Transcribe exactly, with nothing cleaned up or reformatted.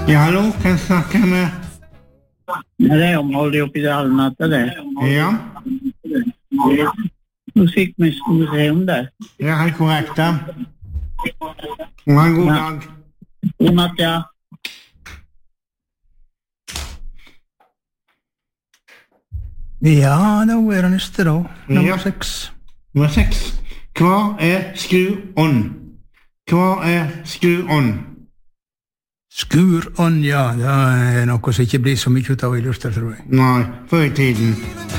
Ja, hallo, kan jeg snakke med? Det er omholdet oppi dalen at det er. Ja, Musikkmuseum der. ja, helt korrekt da. Ha en god Ja. dag. God natt, ja. Ja, da er det neste da. Nummer Ja. seks. Nummer seks. Hva er skru-on? Hva er skru-on? Skur-on, ja. Det er noe som ikke blir så mye ut av i lufta, tror jeg. Nei, før i tiden.